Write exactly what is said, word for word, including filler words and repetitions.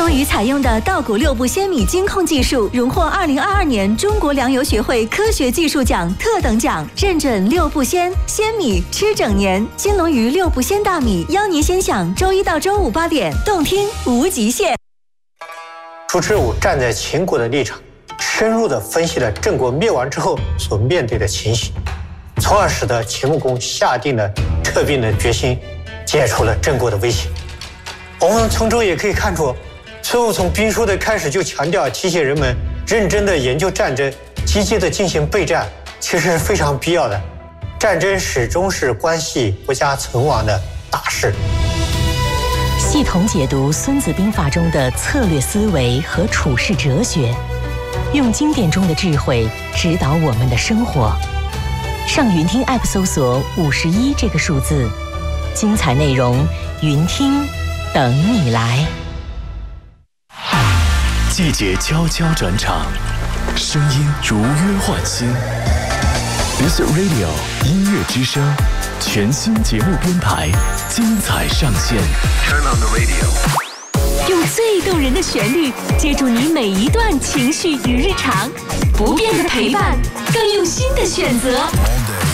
双鱼采用的稻谷六步鲜米精控技术，荣获二零二二年中国粮油学会科学技术奖特等奖，认准六步鲜鲜米吃整年。金龙鱼六步鲜大米，邀您先享周一到周五八点，动听无极限。 主持人我站在秦国的立场，深入地分析了郑国灭亡之后所面对的情形，从而使得秦穆公下定了撤兵的决心，解除了郑国的威胁。我们从中也可以看出，孙武从兵书的开始就强调提醒人们认真地研究战争，积极地进行备战，其实是非常必要的。战争始终是关系国家存亡的大事。 系统解读《孙子兵法》中的策略思维和处世哲学，用经典中的智慧指导我们的生活。上云听 App 搜索五十一这个数字，精彩内容云听等你来。 季节悄悄转场，声音如约唤醒。This Radio 音乐之声，全新节目编排，精彩上线。Turn on the radio。 用最动人的旋律接住你每一段情绪与日常，不变的陪伴，更用心的选择。